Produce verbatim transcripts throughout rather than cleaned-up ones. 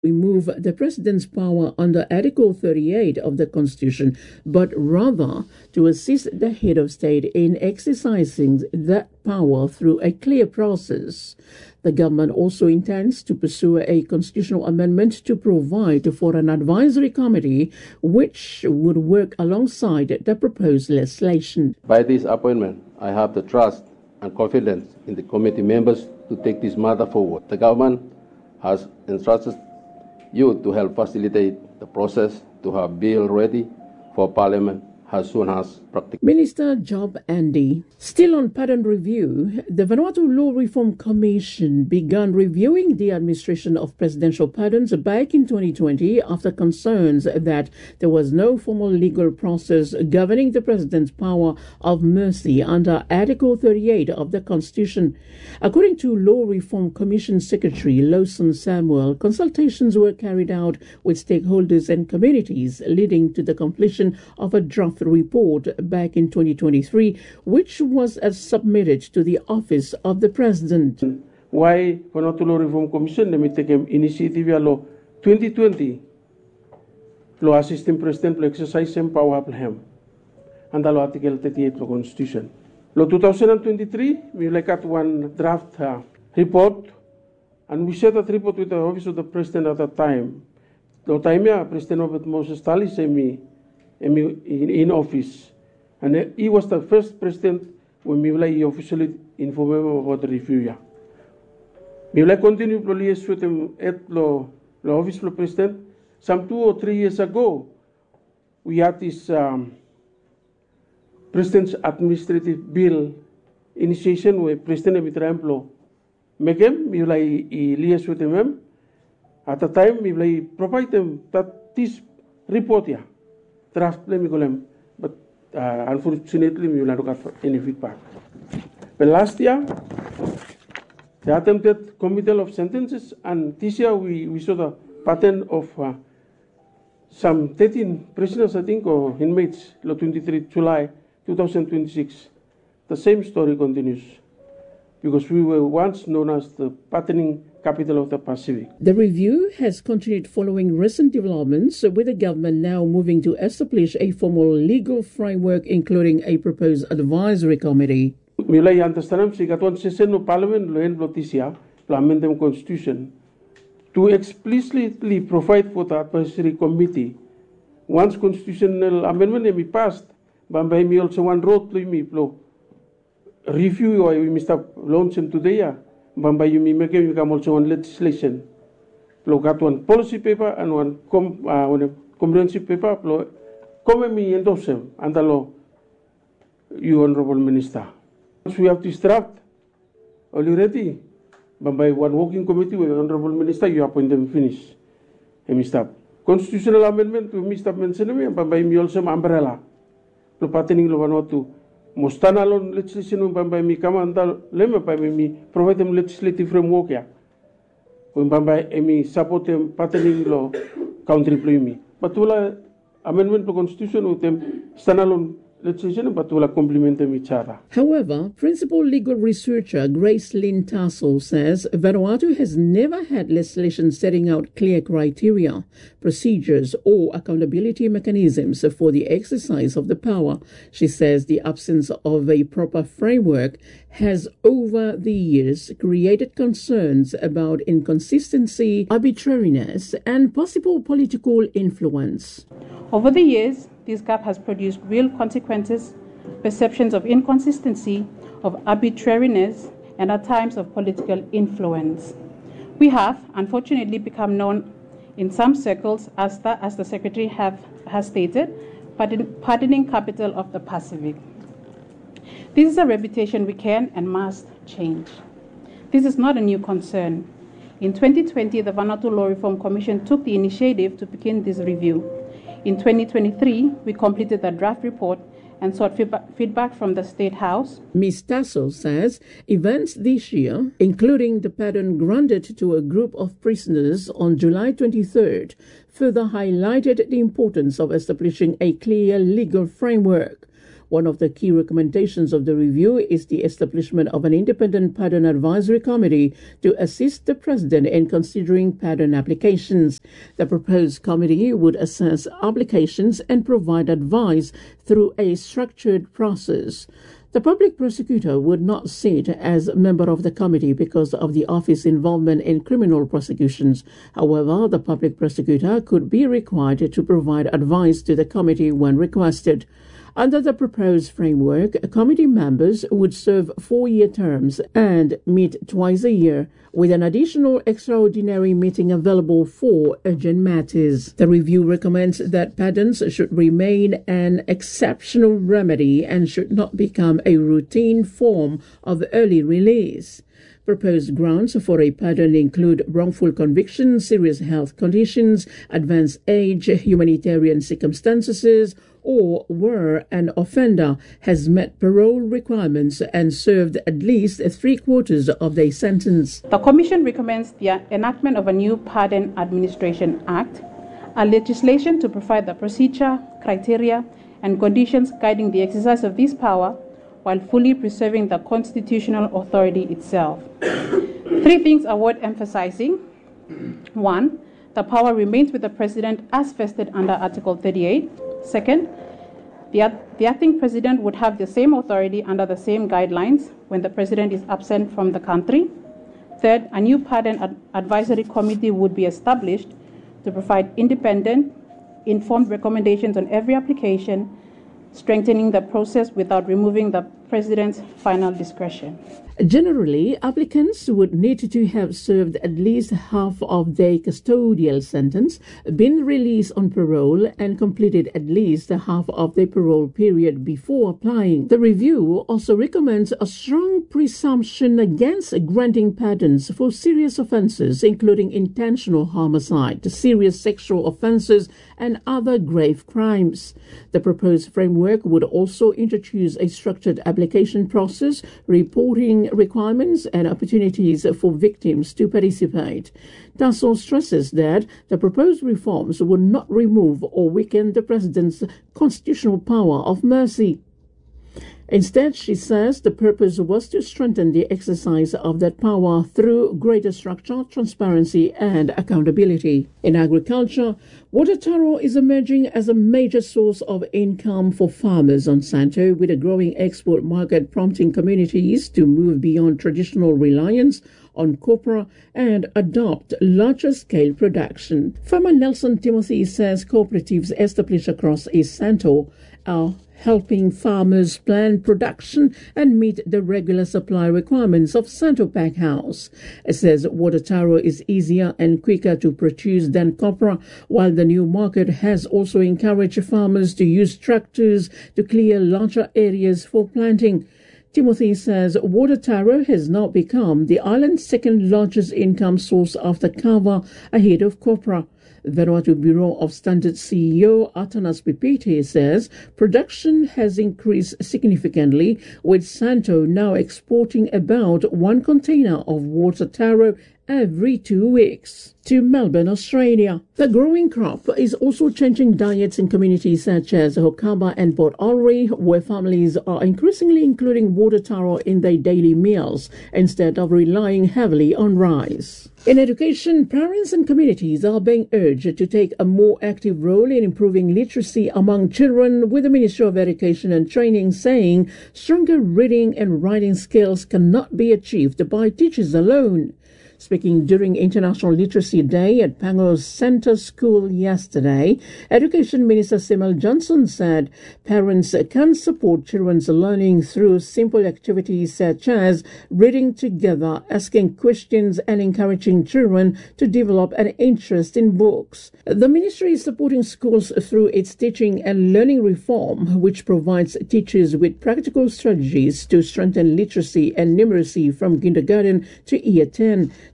remove the president's power under Article thirty-eight of the Constitution, but rather to assist the head of state in exercising that power through a clear process. The government also intends to pursue a constitutional amendment to provide for an advisory committee which would work alongside the proposed legislation. By this appointment, I have the trust and confidence in the committee members to take this matter forward. The government has entrusted you to help facilitate the process to have bill ready for Parliament as soon as practical. Minister Job Andy. Still on pardon review, the Vanuatu Law Reform Commission began reviewing the administration of presidential pardons back in twenty twenty after concerns that there was no formal legal process governing the president's power of mercy under Article thirty-eight of the Constitution. According to Law Reform Commission Secretary Lawson Samuel, consultations were carried out with stakeholders and communities, leading to the completion of a draft report back in twenty twenty-three, which was uh, submitted to the Office of the President. Why Vanuatu Law Reform Commission let me take an initiative law twenty twenty law assistant president to exercise some power him and the Article thirty-eight of the Constitution. Law two thousand twenty-three we like at one draft uh, report and we shared that report with the Office of the President at that time. The time yeah, President of Moses Tali sent me In, in office, and he was the first president when we officially informed him about the review. We will continue to liaise with him at the office of the president. Some two or three years ago, we had this um, president's administrative bill initiation where President Mitramplo make him. We will liaise with him. At the time, we will provide them that this report here. Draft them, but uh, unfortunately we will not get any feedback. But last year, they attempted committal of sentences, and this year we, we saw the pattern of uh, some thirteen prisoners, I think, or inmates, twenty-third July two thousand twenty-six. The same story continues, because we were once known as the patterning capital of the Pacific. The review has continued following recent developments, with the government now moving to establish a formal legal framework, including a proposed advisory committee. Milay understand si katuan session no Parliament loen lotisia amendment Constitution to explicitly provide for the advisory committee. Once constitutional amendment may be passed, bambay mi also one road to me plo review or we Mister launching today. Bambay yumi make you come also on legislation. Plo got one policy paper and one com uh, one comprehensive paper. Plo come me endorse them and the law. You honorable minister. So we have this draft already. Bambay one working committee with honorable minister. You appoint them finish. Hey, Mister Constitutional amendment to Mister mention me. Bambay me also umbrella. Plo patterning lo Vanuatu. Mostana lon legislation bambay mi kama anda lema pa mi provide them legislative framework ya. When bambay mi support them patterning law country play mi. But wala amendment to constitution with them standalone legislation but wala complement them each other. However, principal legal researcher Grace Lynn Tassel says Vanuatu has never had legislation setting out clear criteria, procedures or accountability mechanisms for the exercise of the power. She says the absence of a proper framework has over the years created concerns about inconsistency, arbitrariness and possible political influence. Over the years, this gap has produced real consequences, perceptions of inconsistency, of arbitrariness, and at times of political influence. We have, unfortunately, become known in some circles as the, as the Secretary have, has stated, pardon, pardoning capital of the Pacific. This is a reputation we can and must change. This is not a new concern. In twenty twenty, the Vanuatu Law Reform Commission took the initiative to begin this review. In twenty twenty-three, we completed the draft report and sought feedback from the State House. Miz Tassel says events this year, including the pardon granted to a group of prisoners on July twenty-third, further highlighted the importance of establishing a clear legal framework. One of the key recommendations of the review is the establishment of an independent pardon advisory committee to assist the President in considering pardon applications. The proposed committee would assess applications and provide advice through a structured process. The public prosecutor would not sit as a member of the committee because of the office's involvement in criminal prosecutions. However, the public prosecutor could be required to provide advice to the committee when requested. Under the proposed framework, committee members would serve four-year terms and meet twice a year, with an additional extraordinary meeting available for urgent matters. The review recommends that pardons should remain an exceptional remedy and should not become a routine form of early release. Proposed grounds for a pardon include wrongful conviction, serious health conditions, advanced age, humanitarian circumstances, or where an offender has met parole requirements and served at least three quarters of their sentence. The Commission recommends the enactment of a new Pardon Administration Act, a legislation to provide the procedure, criteria, and conditions guiding the exercise of this power while fully preserving the constitutional authority itself. Three things are worth emphasizing. One, the power remains with the President as vested under Article thirty-eight. Second, the, the acting President would have the same authority under the same guidelines when the President is absent from the country. Third, a new Pardon ad- Advisory Committee would be established to provide independent, informed recommendations on every application, strengthening the process without removing the President's final discretion. Generally, applicants would need to have served at least half of their custodial sentence, been released on parole, and completed at least half of their parole period before applying. The review also recommends a strong presumption against granting pardons for serious offences, including intentional homicide, serious sexual offences, and other grave crimes. The proposed framework would also introduce a structured application process, reporting requirements, and opportunities for victims to participate. Tasso stresses that the proposed reforms would not remove or weaken the President's constitutional power of mercy. Instead, she says the purpose was to strengthen the exercise of that power through greater structure, transparency, and accountability. In agriculture, water taro is emerging as a major source of income for farmers on Santo, with a growing export market prompting communities to move beyond traditional reliance on copra and adopt larger-scale production. Farmer Nelson Timothy says cooperatives established across East Santo are helping farmers plan production and meet the regular supply requirements of Santo Pack House. It says water taro is easier and quicker to produce than copra, while the new market has also encouraged farmers to use tractors to clear larger areas for planting. Timothy says water taro has now become the island's second largest income source after kava, ahead of copra. Vanuatu Bureau of Standards C E O Atanas Pipete says production has increased significantly, with Santo now exporting about one container of water taro every two weeks to Melbourne, Australia. The growing crop is also changing diets in communities such as Hokaba and Port Albury, where families are increasingly including water taro in their daily meals instead of relying heavily on rice. In education, parents and communities are being urged to take a more active role in improving literacy among children, with the Ministry of Education and Training saying stronger reading and writing skills cannot be achieved by teachers alone. Speaking during International Literacy Day at Pango's Centre School yesterday, Education Minister Simel Johnson said parents can support children's learning through simple activities such as reading together, asking questions, and encouraging children to develop an interest in books. The ministry is supporting schools through its teaching and learning reform, which provides teachers with practical strategies to strengthen literacy and numeracy from kindergarten to year ten.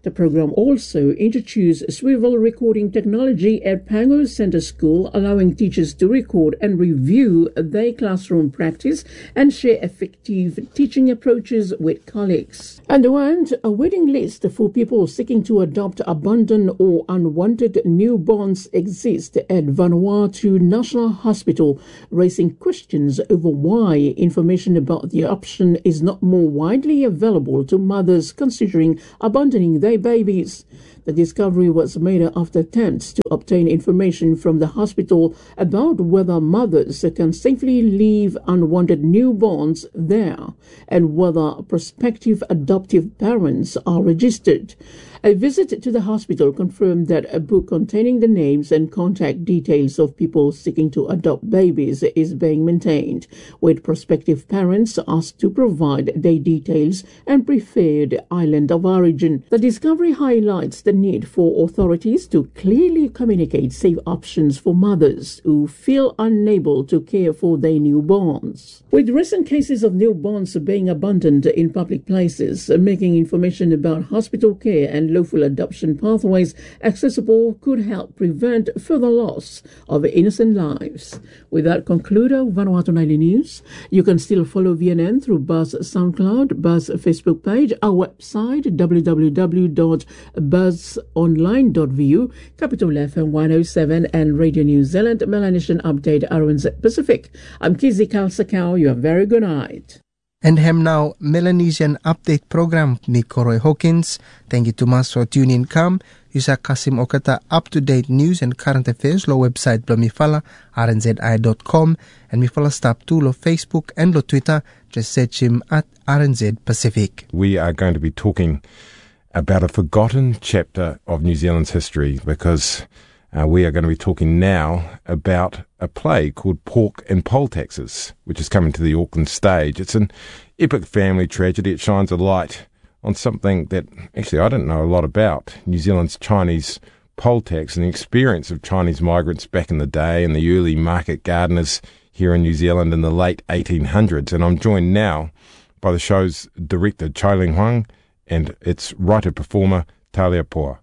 The program also introduced swivel recording technology at Pango Center School, allowing teachers to record and review their classroom practice and share effective teaching approaches with colleagues. And a waiting list for people seeking to adopt abandoned or unwanted newborns exists at Vanuatu National Hospital, raising questions over why information about the option is not more widely available to mothers considering abandoning their babies. The discovery was made after attempts to obtain information from the hospital about whether mothers can safely leave unwanted newborns there and whether prospective adoptive parents are registered. A visit to the hospital confirmed that a book containing the names and contact details of people seeking to adopt babies is being maintained, with prospective parents asked to provide their details and preferred island of origin. The discovery highlights the need for authorities to clearly communicate safe options for mothers who feel unable to care for their newborns. With recent cases of newborns being abandoned in public places, making information about hospital care and lawful adoption pathways accessible could help prevent further loss of innocent lives. With that conclude our Vanuatu Nightly News. You can still follow V N N through Buzz SoundCloud, Buzz Facebook page, our website w w w dot buzz online dot v u, Capital F M one oh seven and Radio New Zealand Melanesian Update R N Z Pacific. I'm Kizzy Kalsakau. You have a very good night. And hem now Melanesian Update program ni Koroy Hawkins. Thank you to mas for tuning come. Yusa Kasim Okata up-to-date news and current affairs lo website blo mifala r n z i dot com and mifala stop to lo Facebook and lo Twitter. Just search him at R N Z Pacific. We are going to be talking about a forgotten chapter of New Zealand's history because Uh, we are going to be talking now about a play called Pork and Poll Taxes, which is coming to the Auckland stage. It's an epic family tragedy. It shines a light on something that actually I didn't know a lot about, New Zealand's Chinese poll tax and the experience of Chinese migrants back in the day and the early market gardeners here in New Zealand in the late eighteen hundreds. And I'm joined now by the show's director, Chai Ling Huang, and its writer-performer, Talia Poa.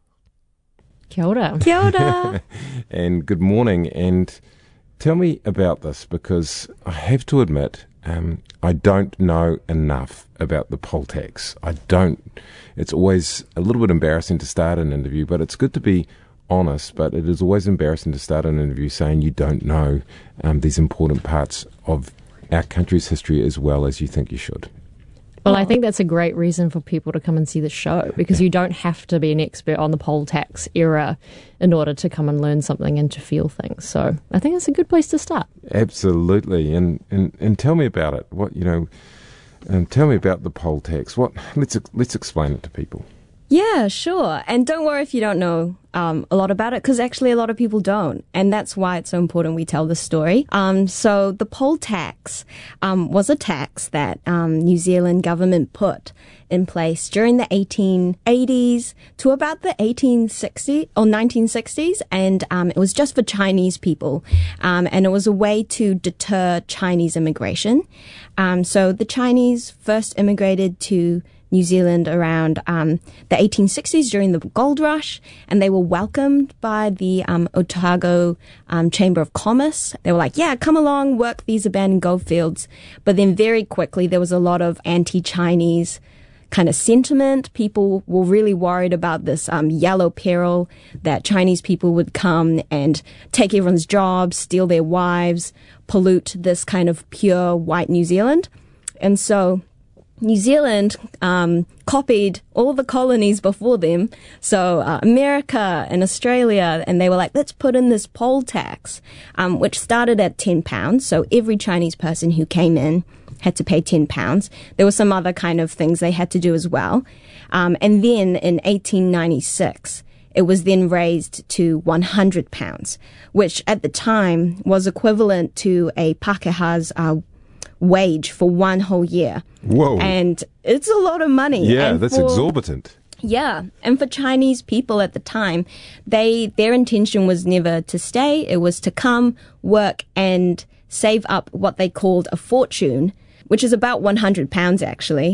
Kia ora. Kia ora. And good morning. And tell me about this, because I have to admit, um, I don't know enough about the poll tax. I don't. It's always a little bit embarrassing to start an interview, but it's good to be honest. But it is always embarrassing to start an interview saying you don't know um, these important parts of our country's history as well as you think you should. Well, I think that's a great reason for people to come and see the show, because you don't have to be an expert on the poll tax era in order to come and learn something and to feel things. So I think it's a good place to start. Absolutely. And and, and tell me about it. What, you know, um, tell me about the poll tax. What? Let's let's explain it to people. Yeah, sure. And don't worry if you don't know um, a lot about it, because actually a lot of people don't. And that's why it's so important we tell the story. Um, so the poll tax um, was a tax that um, New Zealand government put in place during the eighteen eighties to about the eighteen sixties or nineteen sixties. And um, it was just for Chinese people. Um, and it was a way to deter Chinese immigration. Um, so the Chinese first immigrated to New Zealand around um, the eighteen sixties during the gold rush, and they were welcomed by the um, Otago um, Chamber of Commerce. They were like, yeah, come along, work these abandoned gold fields. But then very quickly there was a lot of anti-Chinese kind of sentiment. People were really worried about this um, yellow peril, that Chinese people would come and take everyone's jobs, steal their wives, pollute this kind of pure white New Zealand. And so New Zealand um, copied all the colonies before them, so uh, America and Australia, and they were like, let's put in this poll tax, um, which started at ten pounds, so every Chinese person who came in had to pay ten pounds. There were some other kind of things they had to do as well. Um, and then in eighteen ninety-six, it was then raised to one hundred pounds, which at the time was equivalent to a Pākehā's uh, wage for one whole year. Whoa. And it's a lot of money. Yeah, and that's for, exorbitant. Yeah. And for Chinese people at the time, they their intention was never to stay. It was to come, work, and save up what they called a fortune, which is about one hundred pounds actually,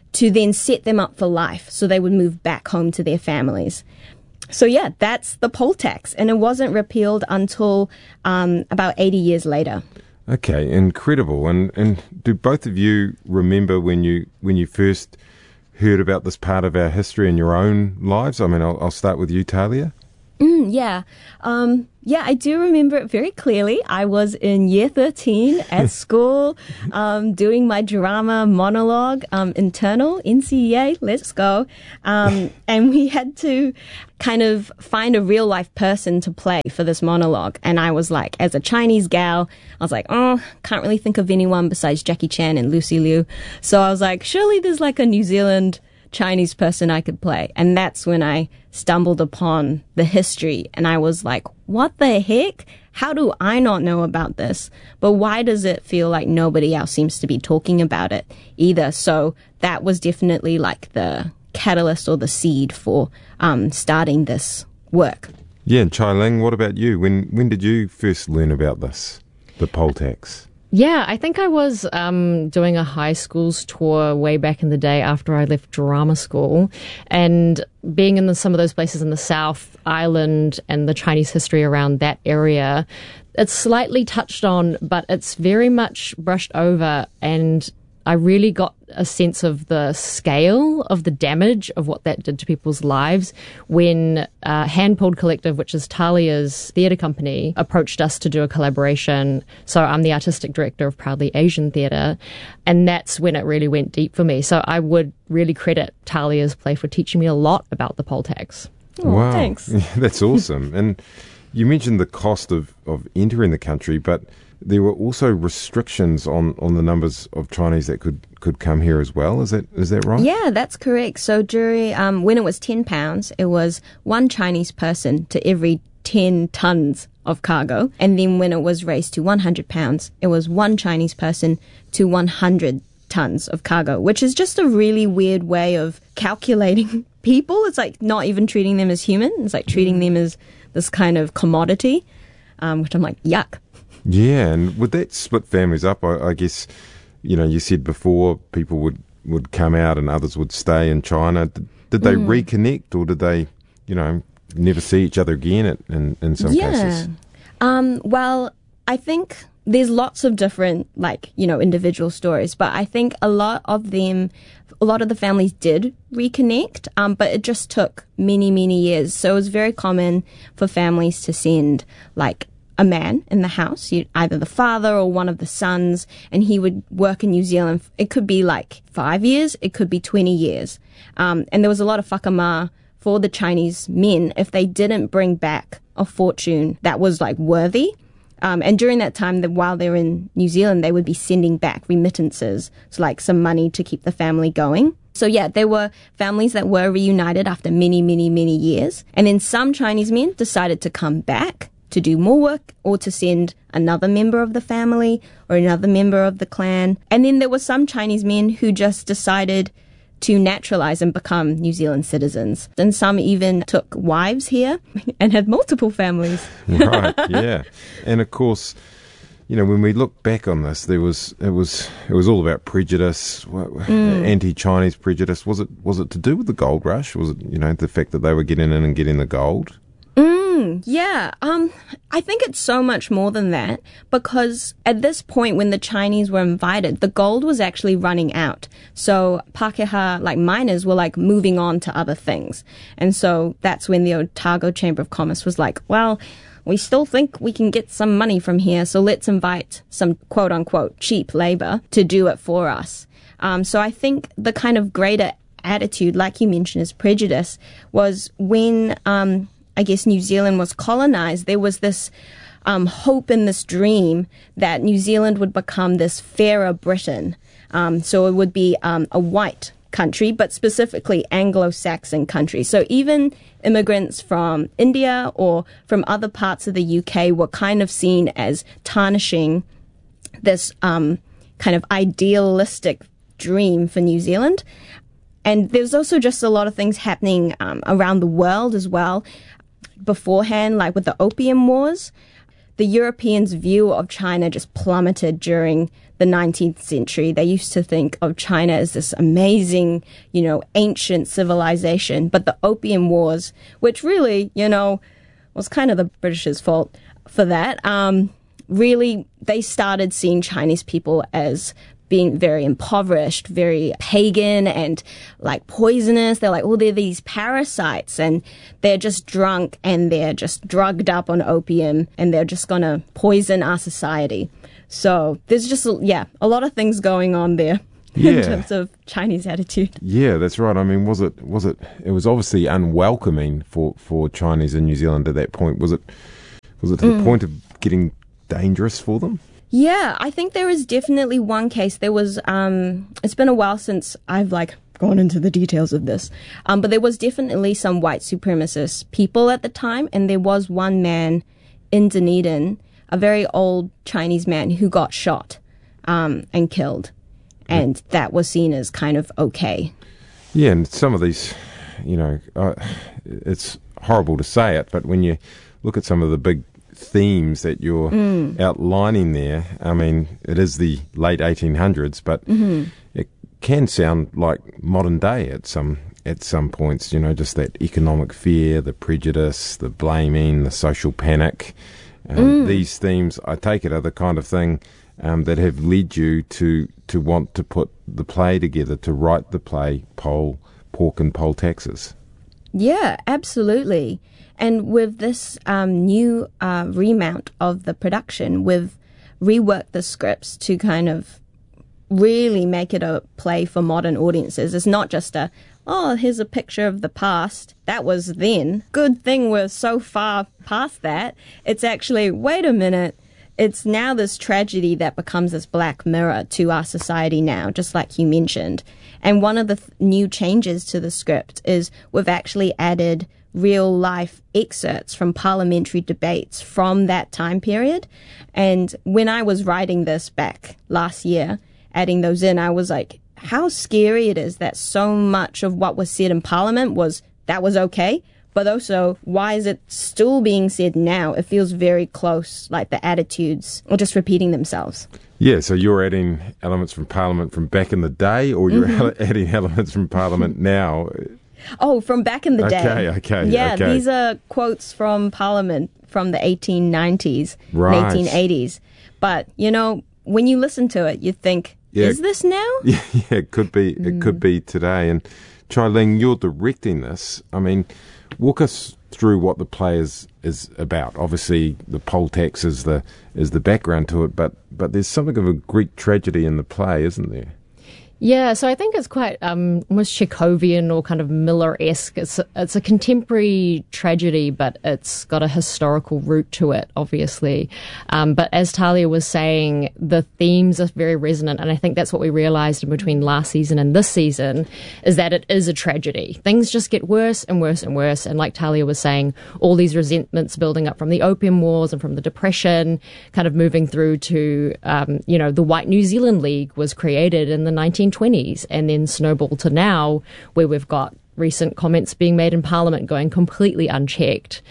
to then set them up for life so they would move back home to their families. So yeah, that's the poll tax, and it wasn't repealed until um, about eighty years later. Okay, incredible. And and do both of you remember when you when you first heard about this part of our history in your own lives? I mean, I'll, I'll start with you, Talia. Mm, yeah. Um, yeah, I do remember it very clearly. I was in year thirteen at school um, doing my drama monologue, um, internal, N C E A, let's go. Um, and we had to kind of find a real life person to play for this monologue. And I was like, as a Chinese gal, I was like, oh, can't really think of anyone besides Jackie Chan and Lucy Liu. So I was like, surely there's like a New Zealand Chinese person I could play. And that's when I stumbled upon the history, and I was like, what the heck? How do I not know about this? But why does it feel like nobody else seems to be talking about it either? So that was definitely like the catalyst or the seed for um, starting this work. Yeah, and Chai Ling, what about you? When when did you first learn about this, the poll tax? Yeah, I think I was um, doing a high schools tour way back in the day after I left drama school, and being in the, some of those places in the South Island and the Chinese history around that area, it's slightly touched on, but it's very much brushed over, and I really got a sense of the scale of the damage of what that did to people's lives when uh, Hand Pulled Collective, which is Talia's theatre company, approached us to do a collaboration. So I'm the artistic director of Proudly Asian Theatre, and that's when it really went deep for me. So I would really credit Talia's play for teaching me a lot about the poll tax. Oh, wow, thanks. That's awesome. And you mentioned the cost of, of entering the country, but there were also restrictions on, on the numbers of Chinese that could, could come here as well. Is that is that right? Yeah, that's correct. So during um, when it was ten pounds, it was one Chinese person to every ten tons of cargo. And then when it was raised to one hundred pounds, it was one Chinese person to one hundred tons of cargo, which is just a really weird way of calculating people. It's like not even treating them as human. It's like treating them as this kind of commodity, um, which I'm like, yuck. Yeah, and would that split families up? I, I guess, you know, you said before people would, would come out and others would stay in China. Did, did they mm. reconnect, or did they, you know, never see each other again at, in, in some yeah. cases? Um, well, I think there's lots of different, like, you know, individual stories, but I think a lot of them, a lot of the families did reconnect, um, but it just took many, many years. So it was very common for families to send, like, a man in the house, either the father or one of the sons, and he would work in New Zealand. It could be like five years, it could be twenty years. Um, and there was a lot of whakama for the Chinese men if they didn't bring back a fortune that was like worthy. Um, and during that time, that while they're in New Zealand, they would be sending back remittances, so like some money to keep the family going. So yeah, there were families that were reunited after many, many, many years. And then some Chinese men decided to come back to do more work or to send another member of the family or another member of the clan. And then there were some Chinese men who just decided to naturalize and become New Zealand citizens. And some even took wives here and had multiple families. Right, yeah. And of course, you know, when we look back on this, there was it was it was all about prejudice, mm. anti-Chinese prejudice. Was it was it to do with the gold rush? Was it, you know, the fact that they were getting in and getting the gold? Mm, yeah, um, I think it's so much more than that, because at this point when the Chinese were invited, the gold was actually running out. So Pākehā, like miners, were like moving on to other things. And so that's when the Otago Chamber of Commerce was like, well, we still think we can get some money from here, so let's invite some quote unquote cheap labor to do it for us. Um, so I think the kind of greater attitude, like you mentioned, is prejudice, was when, um, I guess New Zealand was colonized, there was this um, hope and this dream that New Zealand would become this fairer Britain. Um, so it would be um, a white country, but specifically Anglo-Saxon country. So even immigrants from India or from other parts of the U K were kind of seen as tarnishing this um, kind of idealistic dream for New Zealand. And there's also just a lot of things happening um, around the world as well beforehand, like with the Opium Wars. the Europeans' view of China just plummeted during the nineteenth century. They used to think of China as this amazing, you know, ancient civilization. But the Opium Wars, which really, you know, was kind of the British's fault for that, um, really, they started seeing Chinese people as being very impoverished, very pagan and like poisonous. They're like, oh, they're these parasites and they're just drunk and they're just drugged up on opium and they're just going to poison our society. So there's just, yeah, a lot of things going on there yeah. in terms of Chinese attitude. Yeah, that's right. I mean, was it, was it, it was obviously unwelcoming for, for Chinese in New Zealand at that point. Was it, was it to mm. the point of getting dangerous for them? Yeah, I think there is definitely one case. There was, um, it's been a while since I've like gone into the details of this, um, but there was definitely some white supremacist people at the time, and there was one man in Dunedin, a very old Chinese man who got shot um, and killed, and yeah. that was seen as kind of okay. Yeah, and some of these, you know, uh, it's horrible to say it, but when you look at some of the big themes that you're mm. outlining there, I mean, it is the late eighteen hundreds, but mm-hmm. it can sound like modern day at some at some points, you know, just that economic fear, the prejudice, the blaming, the social panic. Um, mm. These themes, I take it, are the kind of thing um, that have led you to, to want to put the play together, to write the play, Pole, Pork and Poll Taxes. Yeah, absolutely. And with this um, new uh, remount of the production, we've reworked the scripts to kind of really make it a play for modern audiences. It's not just a, oh, here's a picture of the past. That was then. Good thing we're so far past that. It's actually, wait a minute, it's now this tragedy that becomes this black mirror to our society now, just like you mentioned. And one of the th- new changes to the script is we've actually added real life excerpts from parliamentary debates from that time period. And when I was writing this back last year, adding those in, I was like, how scary it is that so much of what was said in Parliament was, that was okay. But also, why is it still being said now? It feels very close, like the attitudes are just repeating themselves. Yeah, so you're adding elements from Parliament from back in the day, or you're mm-hmm. adding elements from Parliament now? Oh, from back in the day. Okay, okay. Yeah, okay. These are quotes from Parliament from the eighteen nineties, right. eighteen eighties. But, you know, when you listen to it, you think, yeah. is this now? Yeah, yeah, it could be. Mm. It could be today. And Chai Ling, you're directing this. I mean, walk us through what the play is, is about. Obviously, the poll tax is the is the background to it, but but there's something of a Greek tragedy in the play, isn't there? Yeah, so I think it's quite um, almost Chekhovian or kind of Miller-esque. It's a, it's a contemporary tragedy, but it's got a historical root to it, obviously. Um, but as Talia was saying, the themes are very resonant, and I think that's what we realised in between last season and this season, is that it is a tragedy. Things just get worse and worse and worse, and like Talia was saying, all these resentments building up from the Opium Wars and from the Depression, kind of moving through to, um, you know, the White New Zealand League was created in the nineteen twenties and then snowballed to now where we've got recent comments being made in Parliament going completely unchecked.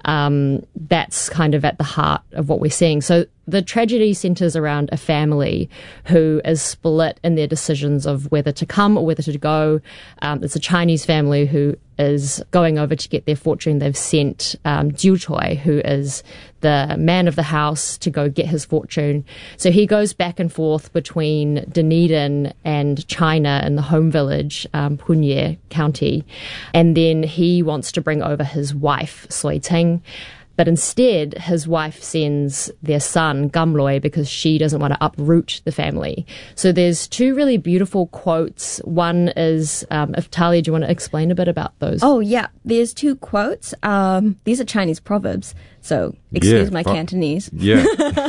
Um, that's kind of at the heart of what we're seeing. So the tragedy centres around a family who is split in their decisions of whether to come or whether to go. Um, it's a Chinese family who is going over to get their fortune. They've sent um, Jiu Choi, who is the man of the house, to go get his fortune. So he goes back and forth between Dunedin and China in the home village, um, Punye County. And then he wants to bring over his wife, Soi Ting. But instead, his wife sends their son, Gamloi, because she doesn't want to uproot the family. So there's two really beautiful quotes. One is, um, if Talia, do you want to explain a bit about those? Oh, yeah. There's two quotes. Um, these are Chinese proverbs, so excuse yeah, my fun. Cantonese. Yeah.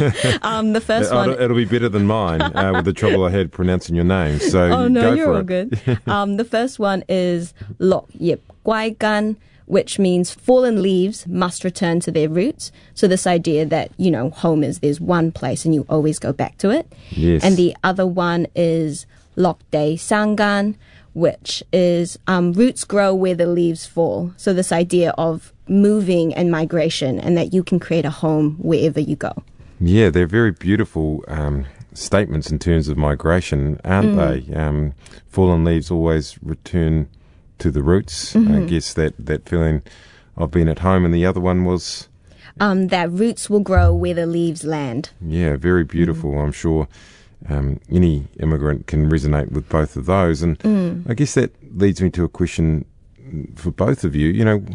um, the first it'll, one... It'll be better than mine uh, with the trouble I had pronouncing your name. So oh, no, go you're for all it. good. um, the first one is Lok Yip Guai Gan, which means fallen leaves must return to their roots. So this idea that, you know, home is there's one place and you always go back to it. Yes. And the other one is Lok Dei Sangan, which is um, roots grow where the leaves fall. So this idea of moving and migration, and that you can create a home wherever you go. Yeah, they're very beautiful um, statements in terms of migration, aren't mm. they? Um, fallen leaves always return to the roots. Mm-hmm. I guess that, that feeling of being at home. And the other one was? Um, that roots will grow where the leaves land. Yeah, very beautiful. Mm. I'm sure um, any immigrant can resonate with both of those. And mm. I guess that leads me to a question for both of you. You know,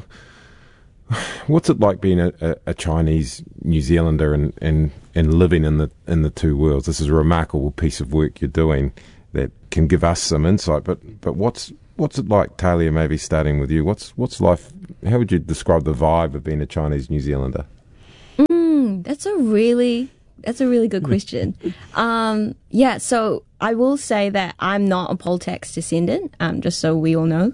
what's it like being a, a, a Chinese New Zealander and, and, and living in the in the two worlds? This is a remarkable piece of work you're doing that can give us some insight. But but what's what's it like, Talia? Maybe starting with you. What's what's life? How would you describe the vibe of being a Chinese New Zealander? Mm, that's a really that's a really good question. um, yeah, so I will say that I'm not a Poltax descendant, um, just so we all know.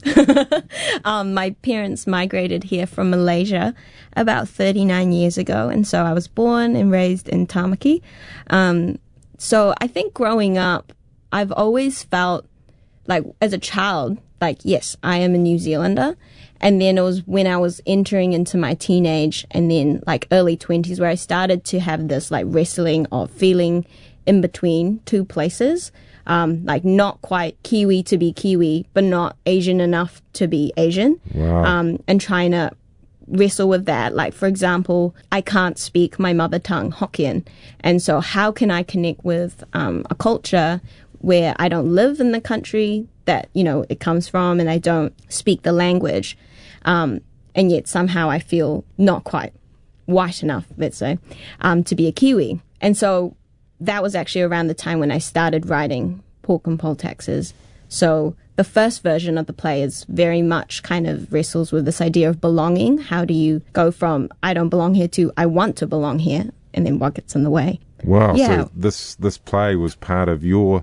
um, my parents migrated here from Malaysia about thirty-nine years ago, and so I was born and raised in Tamaki. Um, so I think growing up, I've always felt like, as a child, like, yes, I am a New Zealander. And then it was when I was entering into my teenage and then like early twenties where I started to have this like wrestling of feeling in between two places, um, like not quite Kiwi to be Kiwi, but not Asian enough to be Asian. Wow. Um, and trying to wrestle with that. Like, for example, I can't speak my mother tongue, Hokkien. And so how can I connect with um, a culture where I don't live in the country that, you know, it comes from, and I don't speak the language, um, and yet somehow I feel not quite white enough, let's say, um, to be a Kiwi. And so that was actually around the time when I started writing Pork and Poltaxes. So the first version of the play is very much kind of wrestles with this idea of belonging. How do you go from I don't belong here to I want to belong here, and then what gets in the way? Wow, yeah. So this, this play was part of your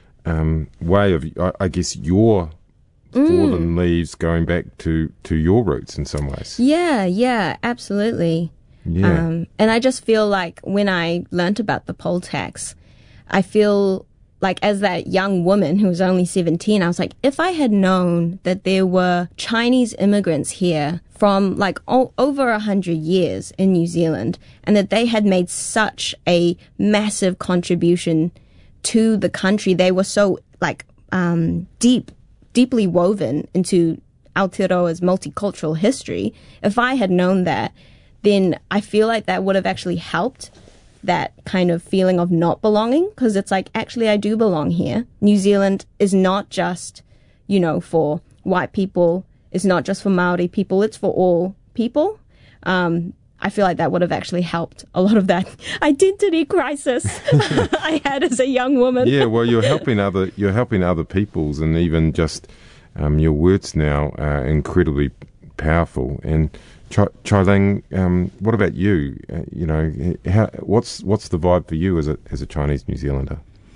um, way of, I, I guess, your fallen mm. leaves going back to, to your roots in some ways. Yeah, yeah, absolutely. Yeah. Um, and I just feel like when I learnt about the poll tax, I feel like as that young woman who was only seventeen, I was like, if I had known that there were Chinese immigrants here from like o- over a hundred years in New Zealand, and that they had made such a massive contribution to the country, they were so like um, deep, deeply woven into Aotearoa's multicultural history. If I had known that, then I feel like that would have actually helped that kind of feeling of not belonging, because it's like, actually, I do belong here. New Zealand is not just, you know, for white people. It's not just for Maori people. It's for all people. Um, I feel like that would have actually helped a lot of that identity crisis I had as a young woman. Yeah, well, you're helping other you're helping other peoples, and even just um, your words now are incredibly powerful. And Chai, Chai Ling, um, what about you? Uh, you know, how, what's what's the vibe for you as a as a Chinese New Zealander?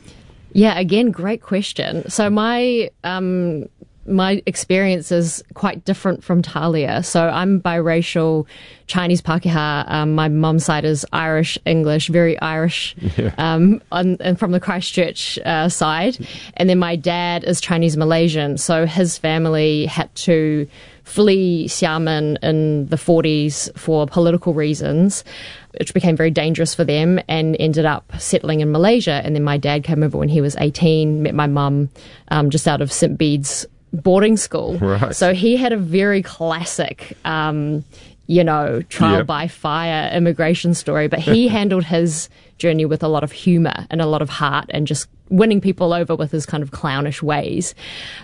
Yeah, again, great question. So my um, my experience is quite different from Talia. So I'm biracial Chinese Pākehā. Um, my mum's side is Irish English, very Irish, yeah. um, on, and from the Christchurch uh, side. And then my dad is Chinese Malaysian. So his family had to flee Xiamen in the forties for political reasons, which became very dangerous for them, and ended up settling in Malaysia. And then my dad came over when he was eighteen, met my mum um, just out of Saint Bede's boarding school. Right. So he had a very classic, um, you know, trial yep. by fire immigration story, but he handled his journey with a lot of humour and a lot of heart, and just winning people over with his kind of clownish ways.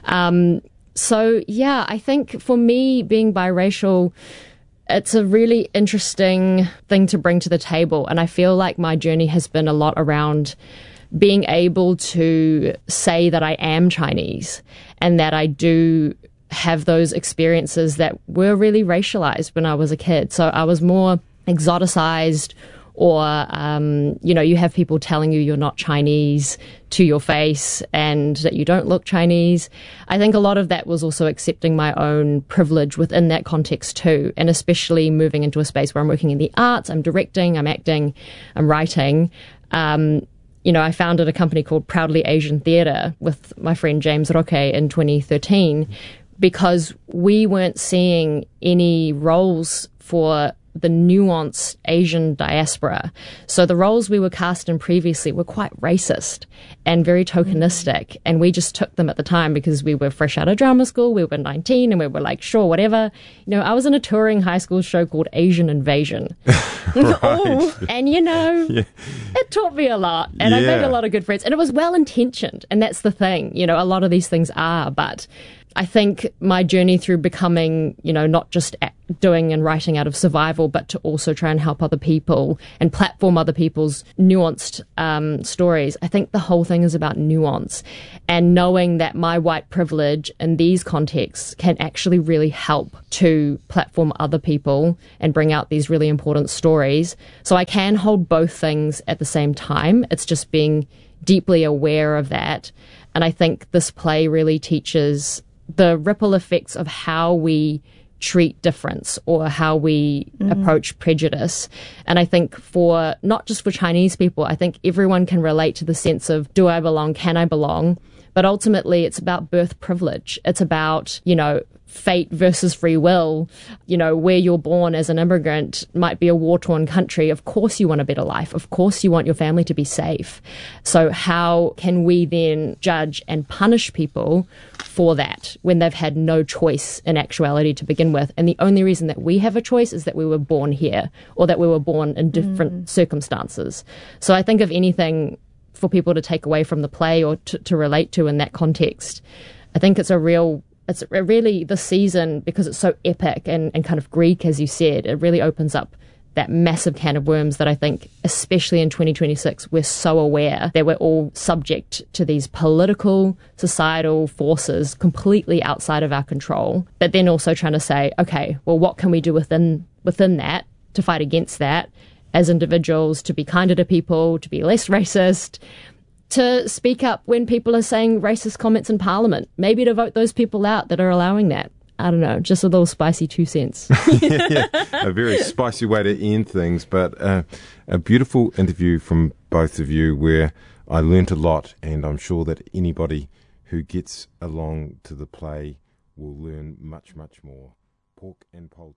Um, so, yeah, I think for me, being biracial, it's a really interesting thing to bring to the table. And I feel like my journey has been a lot around being able to say that I am Chinese, and that I do have those experiences that were really racialized when I was a kid. So I was more exoticized, or, um, you know, you have people telling you you're not Chinese to your face and that you don't look Chinese. I think a lot of that was also accepting my own privilege within that context too, and especially moving into a space where I'm working in the arts, I'm directing, I'm acting, I'm writing. Um, you know, I founded a company called Proudly Asian Theatre with my friend James Roque in twenty thirteen because we weren't seeing any roles for the nuanced Asian diaspora. So the roles we were cast in previously were quite racist and very tokenistic. And we just took them at the time because we were fresh out of drama school. We were nineteen and we were like, sure, whatever. You know, I was in a touring high school show called Asian Invasion. Right. And, you know, yeah. it taught me a lot. And yeah. I made a lot of good friends. And it was well-intentioned. And that's the thing. You know, a lot of these things are. But I think my journey through becoming, you know, not just doing and writing out of survival, but to also try and help other people and platform other people's nuanced um, stories. I think the whole thing is about nuance and knowing that my white privilege in these contexts can actually really help to platform other people and bring out these really important stories. So I can hold both things at the same time. It's just being deeply aware of that. And I think this play really teaches the ripple effects of how we treat difference or how we mm. approach prejudice. And I think for, not just for Chinese people, I think everyone can relate to the sense of, do I belong? Can I belong? But ultimately, it's about birth privilege. It's about, you know, fate versus free will. You know, where you're born as an immigrant might be a war-torn country. Of course you want a better life. Of course you want your family to be safe. So how can we then judge and punish people for that when they've had no choice in actuality to begin with? And the only reason that we have a choice is that we were born here or that we were born in different mm. circumstances. So I think if anything for people to take away from the play or to, to relate to in that context, I think it's a real It's really the season, because it's so epic and, and kind of Greek, as you said, it really opens up that massive can of worms that I think, especially in twenty twenty-six, we're so aware that we're all subject to these political, societal forces completely outside of our control, but then also trying to say, okay, well, what can we do within within that to fight against that as individuals, to be kinder to people, to be less racist, to speak up when people are saying racist comments in Parliament, maybe to vote those people out that are allowing that. I don't know, just a little spicy two cents. yeah, yeah, a very spicy way to end things, but uh, a beautiful interview from both of you where I learnt a lot, and I'm sure that anybody who gets along to the play will learn much, much more. Pork and Pole.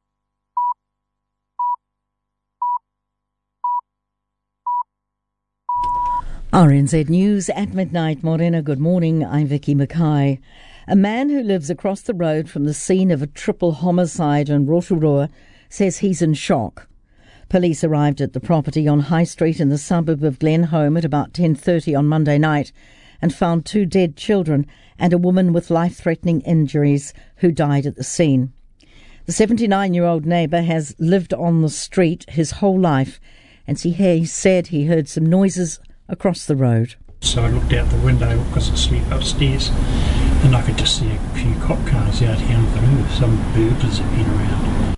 R N Z News at midnight. Morena, good morning. I'm Vicky Mackay. A man who lives across the road from the scene of a triple homicide in Rotorua says he's in shock. Police arrived at the property on High Street in the suburb of Glenholme at about ten thirty on Monday night and found two dead children and a woman with life-threatening injuries who died at the scene. The seventy-nine-year-old neighbour has lived on the street his whole life, and he said he heard some noises across the road. So I looked out the window because I sleep upstairs, and I could just see a few cop cars out here on the roof. Some burglars have been around.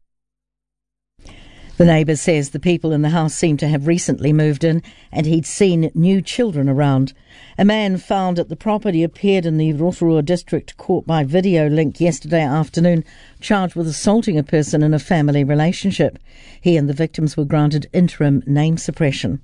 The neighbour says the people in the house seem to have recently moved in, and he'd seen new children around. A man found at the property appeared in the Rotorua District Court by video link yesterday afternoon, charged with assaulting a person in a family relationship. He and the victims were granted interim name suppression.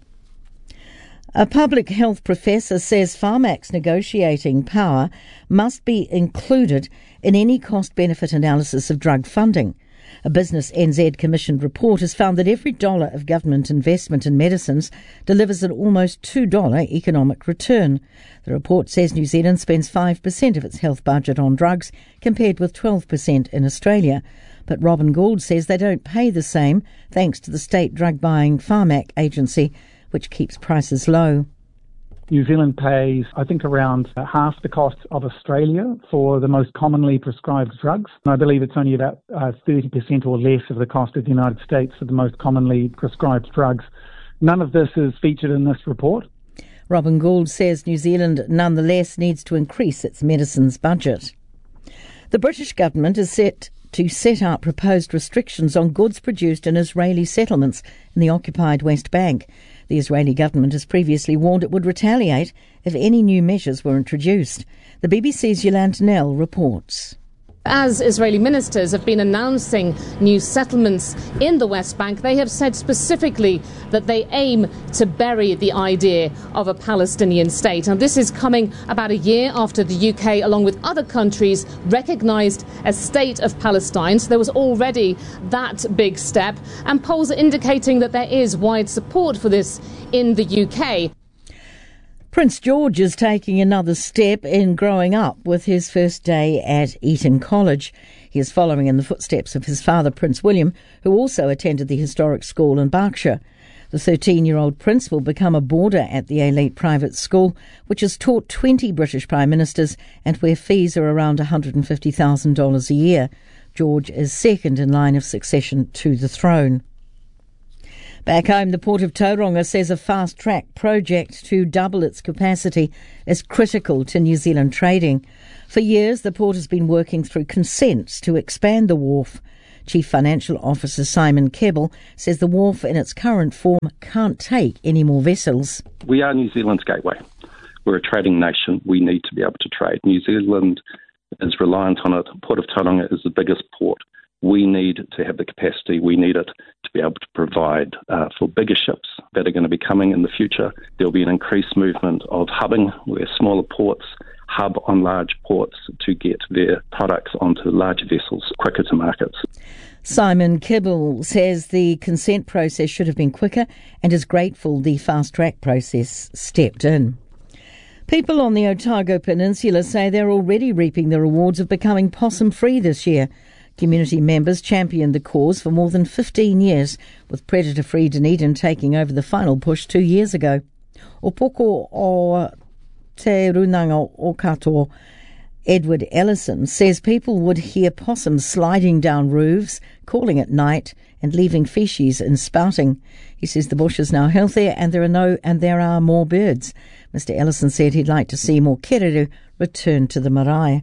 A public health professor says Pharmac's negotiating power must be included in any cost-benefit analysis of drug funding. A Business N Z commissioned report has found that every dollar of government investment in medicines delivers an almost two dollars economic return. The report says New Zealand spends five percent of its health budget on drugs, compared with twelve percent in Australia. But Robin Gould says they don't pay the same, thanks to the state drug-buying Pharmac agency, which keeps prices low. New Zealand pays, I think, around half the cost of Australia for the most commonly prescribed drugs. And I believe it's only about uh, thirty percent or less of the cost of the United States for the most commonly prescribed drugs. None of this is featured in this report. Robin Gould says New Zealand nonetheless needs to increase its medicines budget. The British government is set to set out proposed restrictions on goods produced in Israeli settlements in the occupied West Bank. The Israeli government has previously warned it would retaliate if any new measures were introduced. The B B C's Yolanda Nell reports. As Israeli ministers have been announcing new settlements in the West Bank, they have said specifically that they aim to bury the idea of a Palestinian state. And this is coming about a year after the U K, along with other countries, recognised a state of Palestine. So there was already that big step. And polls are indicating that there is wide support for this in the U K. Prince George is taking another step in growing up with his first day at Eton College. He is following in the footsteps of his father, Prince William, who also attended the historic school in Berkshire. The thirteen-year-old prince will become a boarder at the elite private school, which has taught twenty British prime ministers and where fees are around one hundred fifty thousand dollars a year. George is second in line of succession to the throne. Back home, the Port of Tauranga says a fast-track project to double its capacity is critical to New Zealand trading. For years, the port has been working through consents to expand the wharf. Chief Financial Officer Simon Kebble says the wharf in its current form can't take any more vessels. We are New Zealand's gateway. We're a trading nation. We need to be able to trade. New Zealand is reliant on it. Port of Tauranga is the biggest port. We need to have the capacity. We need it to be able to provide uh, for bigger ships that are going to be coming in the future. There'll be an increased movement of hubbing where smaller ports hub on large ports to get their products onto larger vessels quicker to markets. Simon Kibble says the consent process should have been quicker and is grateful the fast-track process stepped in. People on the Otago Peninsula say they're already reaping the rewards of becoming possum-free this year. Community members championed the cause for more than fifteen years, with predator-free Dunedin taking over the final push two years ago. Opoko o Te Runanga o Katoa, Edward Ellison, says people would hear possums sliding down roofs, calling at night and leaving feces and spouting. He says the bush is now healthier and there are no and there are more birds. Mister Ellison said he'd like to see more kereru return to the marae.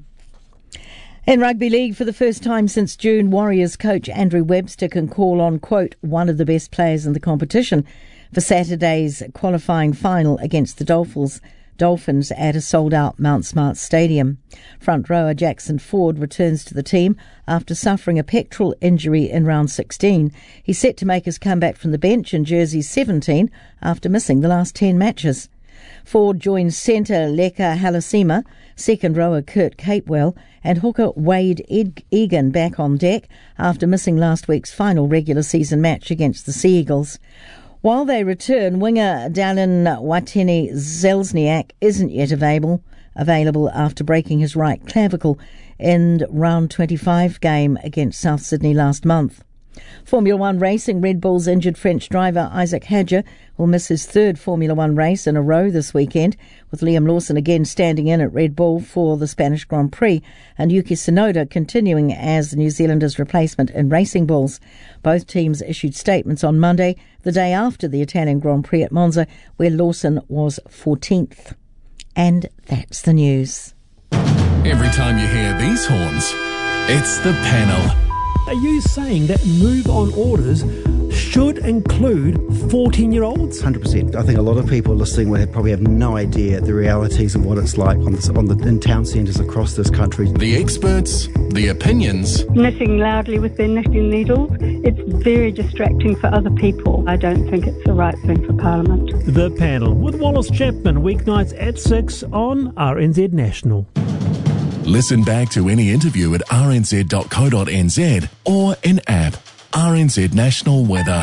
In rugby league, for the first time since June, Warriors coach Andrew Webster can call on, quote, one of the best players in the competition for Saturday's qualifying final against the Dolphins. Dolphins at a sold-out Mount Smart Stadium. Front rower Jackson Ford returns to the team after suffering a pectoral injury in round sixteen. He's set to make his comeback from the bench in jersey seventeen after missing the last ten matches. Ford joins centre Leka Halasima, second rower Kurt Capewell, and hooker Wade Ed- Egan back on deck after missing last week's final regular season match against the Sea Eagles. While they return, winger Dallin Watene Zelzniak isn't yet available, available after breaking his right clavicle in round twenty-five game against South Sydney last month. Formula One racing, Red Bull's injured French driver Isaac Hadjar will miss his third Formula One race in a row this weekend, with Liam Lawson again standing in at Red Bull for the Spanish Grand Prix and Yuki Tsunoda continuing as New Zealander's replacement in Racing Bulls. Both teams issued statements on Monday, the day after the Italian Grand Prix at Monza, where Lawson was fourteenth. And that's the news. Every time you hear these horns, it's the panel. Are you saying that move on orders should include fourteen-year-olds? one hundred percent. I think a lot of people listening will have, probably have no idea the realities of what it's like on, this, on the, in town centres across this country. The experts, the opinions. Knitting loudly with their knitting needles, it's very distracting for other people. I don't think it's the right thing for Parliament. The Panel with Wallace Chapman, weeknights at six on R N Z National. Listen back to any interview at r n z dot co dot n z or in app R N Z National Weather.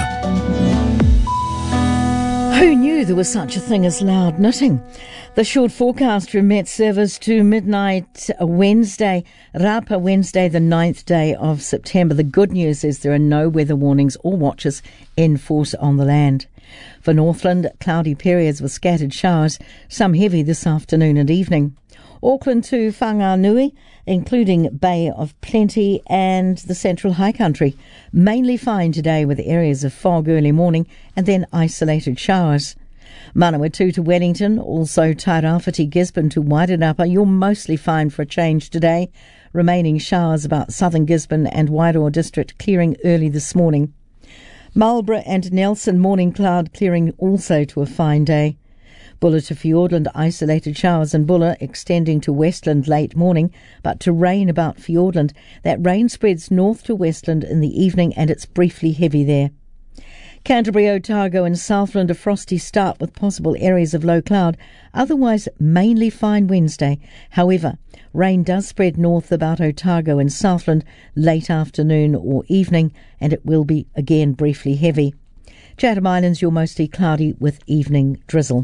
Who knew there was such a thing as loud knitting? The short forecast from Met Service to midnight Wednesday, Rapa Wednesday, the ninth day of September. The good news is there are no weather warnings or watches in force on the land. For Northland, cloudy periods with scattered showers, some heavy this afternoon and evening. Auckland to Whanganui, including Bay of Plenty and the Central High Country. Mainly fine today with areas of fog early morning and then isolated showers. Manawatu to Wellington, also Tairāwhiti, Gisborne to Wairarapa. You're mostly fine for a change today. Remaining showers about southern Gisborne and Wairoa district clearing early this morning. Marlborough and Nelson, morning cloud clearing also to a fine day. Buller to Fiordland, isolated showers in Buller, extending to Westland late morning, but to rain about Fiordland. That rain spreads north to Westland in the evening, and it's briefly heavy there. Canterbury, Otago and Southland, a frosty start with possible areas of low cloud. Otherwise, mainly fine Wednesday. However, rain does spread north about Otago and Southland late afternoon or evening, and it will be again briefly heavy. Chatham Islands, you're mostly cloudy with evening drizzle.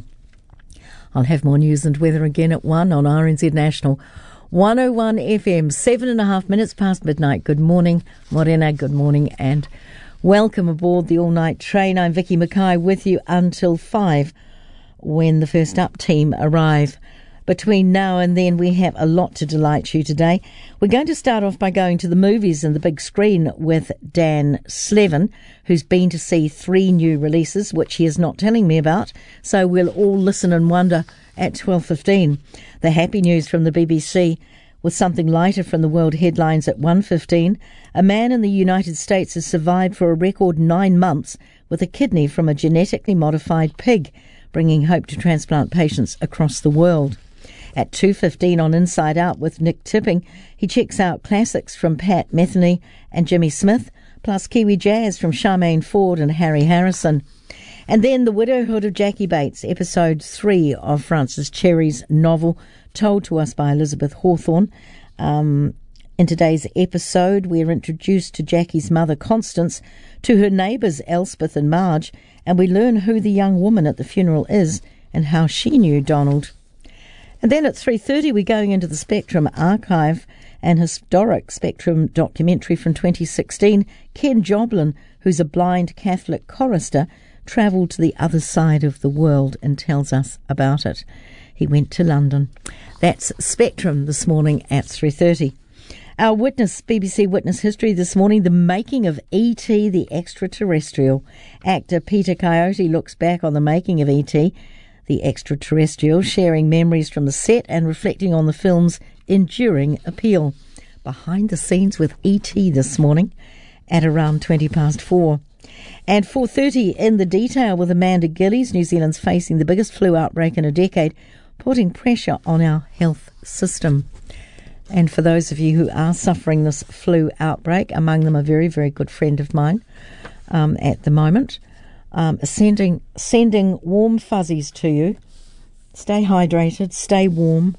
I'll have more news and weather again at one on R N Z National. one oh one F M, seven and a half minutes past midnight. Good morning, Morena, good morning, and welcome aboard the all-night train. I'm Vicky Mackay with you until five when the First Up team arrive. Between now and then, we have a lot to delight you today. We're going to start off by going to the movies and the big screen with Dan Slevin, who's been to see three new releases, which he is not telling me about, so we'll all listen and wonder at twelve fifteen. The happy news from the B B C, with something lighter from the world headlines at one fifteen. A man in the United States has survived for a record nine months with a kidney from a genetically modified pig, bringing hope to transplant patients across the world. At two fifteen on Inside Out with Nick Tipping, he checks out classics from Pat Metheny and Jimmy Smith, plus Kiwi jazz from Charmaine Ford and Harry Harrison. And then The Widowhood of Jackie Bates, episode three of Frances Cherry's novel, told to us by Elizabeth Hawthorne. Um, in today's episode, we're introduced to Jackie's mother, Constance, to her neighbours, Elspeth and Marge, and we learn who the young woman at the funeral is and how she knew Donald. And then at three thirty, we're going into the Spectrum archive, an historic Spectrum documentary from twenty sixteen. Ken Joblin, who's a blind Catholic chorister, travelled to the other side of the world and tells us about it. He went to London. That's Spectrum this morning at three thirty. Our witness, B B C Witness History this morning, the making of E T the Extraterrestrial. Actor Peter Coyote looks back on the making of E T the Extraterrestrial, sharing memories from the set and reflecting on the film's enduring appeal. Behind the scenes with E T this morning at around twenty past four. And four thirty in the detail with Amanda Gillies. New Zealand's facing the biggest flu outbreak in a decade, putting pressure on our health system. And for those of you who are suffering this flu outbreak, among them a very, very good friend of mine um, at the moment, um, sending sending warm fuzzies to you. Stay hydrated, stay warm,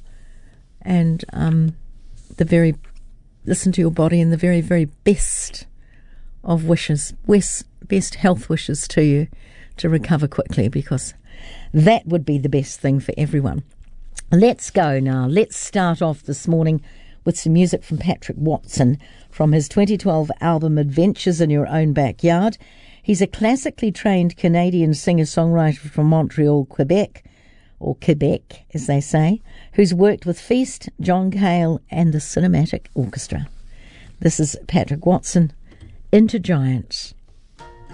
and um, the very listen to your body and the very, very best of wishes, best, best health wishes to you to recover quickly, because that would be the best thing for everyone. Let's go now. Let's start off this morning with some music from Patrick Watson from his twenty twelve album Adventures in Your Own Backyard. He's a classically trained Canadian singer-songwriter from Montreal, Quebec, or Quebec as they say, who's worked with Feast, John Cale and the Cinematic Orchestra. This is Patrick Watson, Into Giants.